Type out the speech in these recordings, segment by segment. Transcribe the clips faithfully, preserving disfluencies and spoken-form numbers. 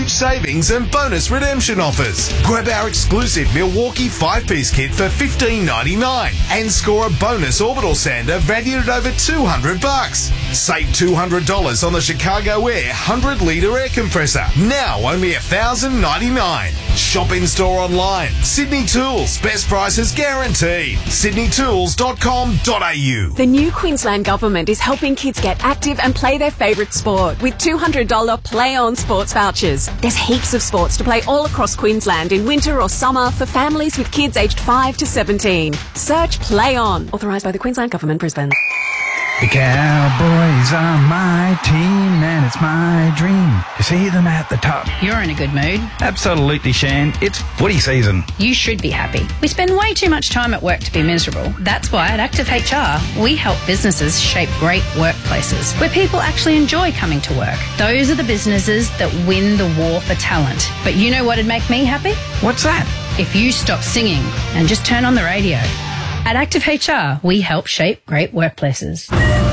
huge savings and bonus redemption offers. Grab our exclusive Milwaukee five-piece kit for fifteen ninety-nine and score a bonus orbital sander valued at over two hundred bucks. Save two hundred dollars on the Chicago Air one hundred litre air compressor. Now only one thousand ninety-nine dollars. Shop in-store online. Sydney Tools. Best prices guaranteed. sydney tools dot com dot a u. The new Queensland Government is helping kids get active and play their favourite sport with two hundred dollars Play On sports vouchers. There's heaps of sports to play all across Queensland in winter or summer for families with kids aged five to seventeen. Search Play On. Authorised by the Queensland Government, Brisbane. The Cowboys are my team and it's my dream to see them at the top. You're in a good mood. Absolutely, Shan. It's footy season. You should be happy. We spend way too much time at work to be miserable. That's why at Active H R, we help businesses shape great workplaces where people actually enjoy coming to work. Those are the businesses that win the war for talent. But you know what'd make me happy? What's that? If you stop singing and just turn on the radio. At Active H R, we help shape great workplaces.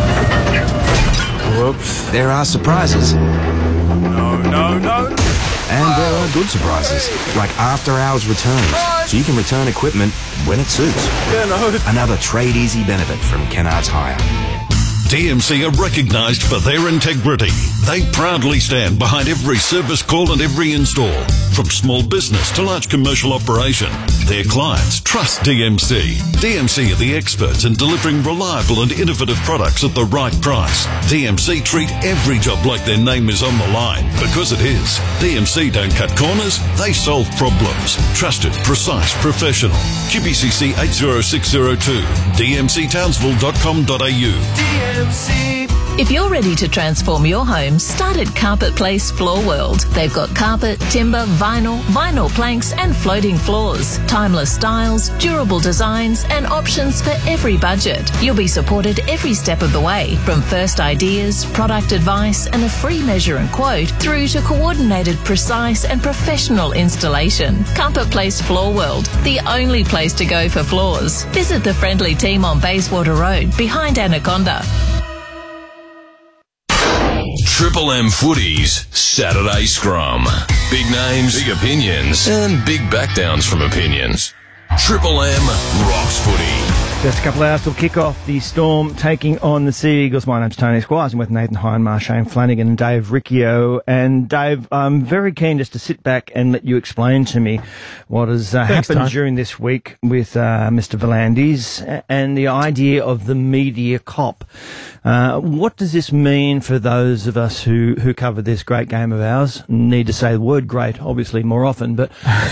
Whoops. There are surprises. No, no, no. And there are good surprises, like after-hours returns, so you can return equipment when it suits. Yeah, no. Another trade easy benefit from Kennards Hire. D M C are recognised for their integrity. They proudly stand behind every service call and every install. From small business to large commercial operation, their clients trust D M C. D M C are the experts in delivering reliable and innovative products at the right price. D M C treat every job like their name is on the line, because it is. D M C don't cut corners, they solve problems. Trusted, precise, professional. Q B C C eight zero six zero two, d m c townsville dot com dot a u. If you're ready to transform your home, start at Carpet Place Floor World. They've got carpet, timber, vinyl, vinyl planks and floating floors. Timeless styles, durable designs and options for every budget. You'll be supported every step of the way, from first ideas, product advice and a free measure and quote through to coordinated, precise and professional installation. Carpet Place Floor World, the only place to go for floors. Visit the friendly team on Bayswater Road behind Anaconda. Triple M Footy's Saturday Scrum. Big names, big opinions, and big backdowns from opinions. Triple M rocks footy. Just a couple of hours till kick off. The Storm taking on the Sea Eagles. My name's Tony Squires. I'm with Nathan Hindmarsh, Shane Flanagan and Dave Riccio. And Dave, I'm very keen just to sit back and let you explain to me what has uh, Thanks, happened Tony. during this week with uh, Mister V'landys and the idea of the media cop. Uh, what does this mean for those of us who, who cover this great game of ours? Need to say the word great, obviously, more often. But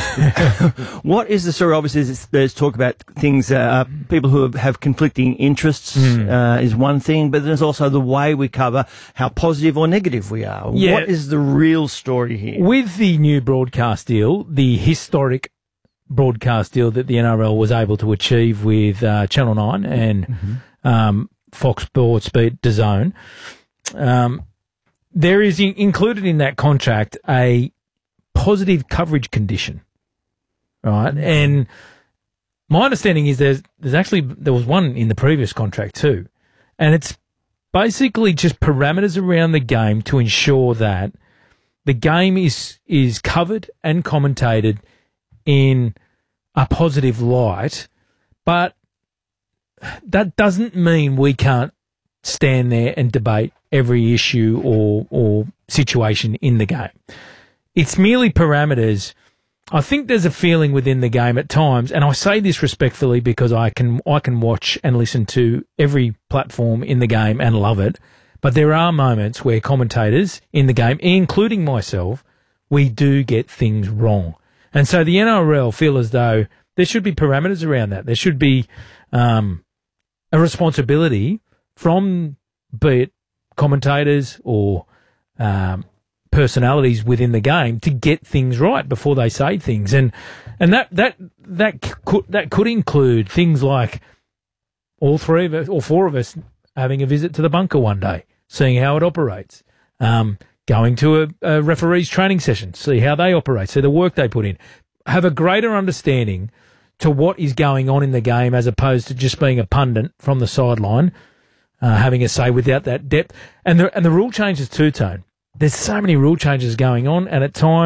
what is the story? Obviously, there's, there's talk about things, uh, people who have, have conflicting interests mm. uh, is one thing, but there's also the way we cover how positive or negative we are. Yeah. What is the real story here? With the new broadcast deal, the historic broadcast deal that the N R L was able to achieve with uh, Channel nine and mm-hmm. um, Fox Sports beat DAZN, um, there is in- included in that contract a positive coverage condition, right? Mm-hmm. And my understanding is there's there's actually there was one in the previous contract too, and it's basically just parameters around the game to ensure that the game is is covered and commentated in a positive light, but that doesn't mean we can't stand there and debate every issue or or situation in the game. It's merely parameters. I think there's a feeling within the game at times, and I say this respectfully because I can I can watch and listen to every platform in the game and love it, but there are moments where commentators in the game, including myself, we do get things wrong. And so the N R L feel as though there should be parameters around that. There should be um, a responsibility from, be it commentators or um personalities within the game, to get things right before they say things, and and that that that could that could include things like all three of us or four of us having a visit to the bunker one day, seeing how it operates, um, going to a, a referee's training session, see how they operate, see the work they put in, have a greater understanding to what is going on in the game as opposed to just being a pundit from the sideline, uh, having a say without that depth, and the and the rule changes too, Tone. There's so many rule changes going on, and at times